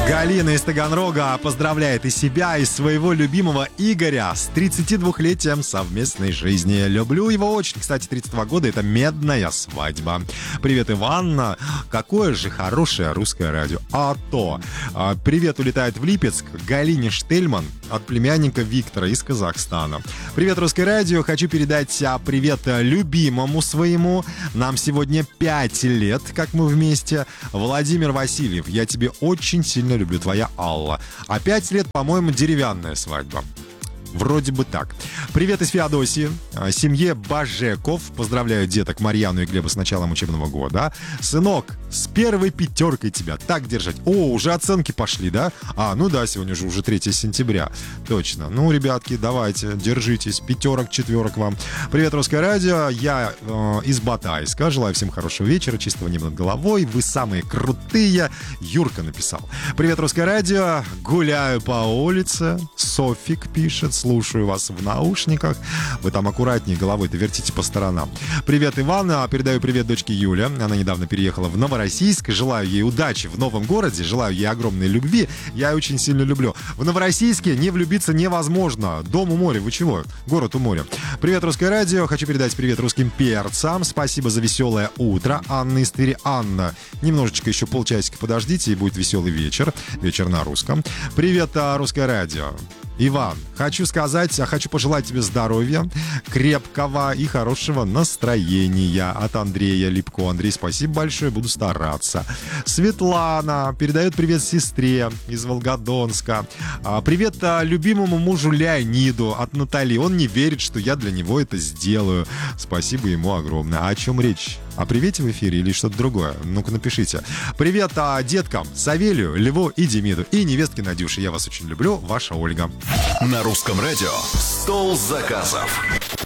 Галина из Таганрога поздравляет и себя, и своего любимого Игоря с 32-летием совместной жизни. Люблю его очень. Кстати, 32 года — это медная свадьба. Привет, Иван. Какое же хорошее русское радио. А то. Привет улетает в Липецк Галине Штельман от племянника Виктора из Казахстана. Привет, русское радио. Хочу передать привет любимому своему. Нам сегодня 5 лет, как мы вместе. Владимир Васильев, я тебе очень сильно люблю, твоя Алла. А 5 лет, по-моему, деревянная свадьба. Вроде бы так. Привет из Феодосии. Семье Бажеков. Поздравляю деток Марьяну и Глеба с началом учебного года. Сынок, с первой 5 тебя. Так держать. О, уже оценки пошли, да? Ну да, сегодня же уже 3 сентября. Точно. Ну, ребятки, давайте, держитесь. 5, 4 вам. Привет, русское радио. Я из Батайска. Желаю всем хорошего вечера, чистого неба над головой. Вы самые крутые. Юрка написал. Привет, русское радио. Гуляю по улице. Софик пишет. Слушаю вас в наушниках. Вы там аккуратнее головой-то вертите по сторонам. Привет, Иван. Передаю привет дочке Юле. Она недавно переехала в Новороссийск. Желаю ей удачи в новом городе. Желаю ей огромной любви. Я ее очень сильно люблю. В Новороссийске не влюбиться невозможно. Дом у моря. Вы чего? Город у моря. Привет, русское радио. Хочу передать привет русским перцам. Спасибо за веселое утро. Анна из Твери. Анна, немножечко еще полчасика подождите, и будет веселый вечер. Вечер на русском. Привет, русское радио. Иван, хочу пожелать тебе здоровья, крепкого и хорошего настроения от Андрея Липко. Андрей, спасибо большое, буду стараться. Светлана передает привет сестре из Волгодонска. Привет любимому мужу Леониду от Натальи. Он не верит, что я для него это сделаю. Спасибо ему огромное. А о чем речь? О привете в эфире или что-то другое? Ну-ка напишите. Привет деткам Савелию, Льву и Демиду и невестке Надюше. Я вас очень люблю. Ваша Ольга. На русском радио «Стол заказов».